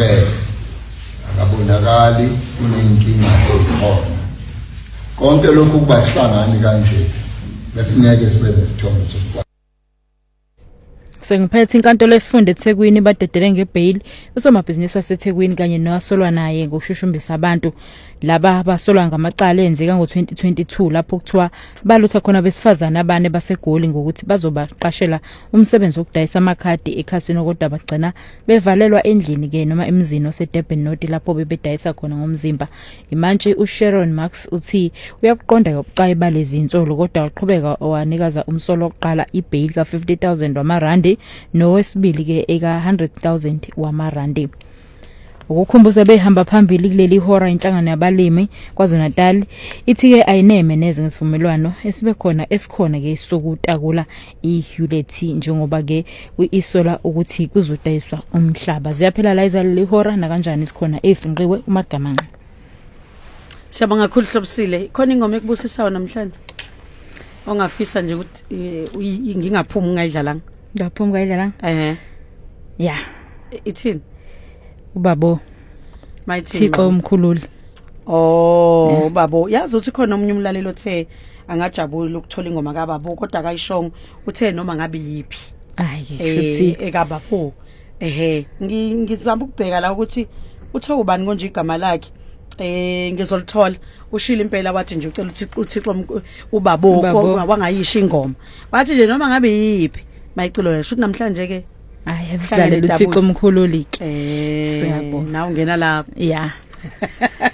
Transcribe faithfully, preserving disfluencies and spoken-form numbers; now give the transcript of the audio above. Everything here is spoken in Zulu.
unfair akabonakali kunenkinga ekhona konke lokhu kuba sihlangani kanje bese ngeke sibe nesithombe sokubona. Sengiphethe inkantolo esifunda eThekwini badedele ngebail usomabhizinisi waseThekwini kanye nowasolwa naye ngokushushumbisa abantu laba abasolwa ngamacala enzeka ngo twenty twenty-two lapho kuthiwa balutha khona besifazana abane baseGoli ngokuthi bazobaqashela umsebenzi wokudayisa amakhadi eCasino kodwa bagcina bevalelwa endlini ke noma emzini oseDurban North lapho bebedayisa khona ngomzimba. Imantshi uSharon Max uthi uyakuqonda yokuqayi balezi insolo kodwa uqhubeka owanikaza umsolo oqala ibail ka fifty thousand wamarandi nowesibili ke eka one hundred thousand wamarandi. Ukukhumbuza behamba phambili kuleli hora inhlangano yabalimi kwaZulu-Natal ithi ke ayineme neze ngesivumelwano esibe khona esikhona ke sokutakula iHewlett njengoba ke uisola ukuthi kuzodayiswa umhlaba. Ziyaphela la izaleli hora na kanjani sikhona efinqiwe uMagamanqa. Siyabonga kakhulu Hlobisile. Khona ingoma ekubusisayo namhlanje. Ongafisa nje ukuthi ngingaphuma ungayidlalanga. Ngaphuma ungayidlalanga? Eh. Yeah. Ithini? Ubabo Thixo umkhululi. Oh yeah. Babo yazi uthi khona omunye umlaleli othe angajabula ukuthola ingoma kaBabo kodwa akayishongo uthe noma ngabe yipi. Ayi futhi ekaBabo ehe ngizama ukubheka la ukuthi uthe ubani konje igama lakhe eh ngizolithola ushila impela wathi nje ucela uthi uThixo uBabo wangayisha ingoma wathi nje noma ngabe yipi mayiculo lesho namhlanje ke Hayi sidlalela uThixo umkhululi ke. Eh, nawe ungena lapha. Yeah.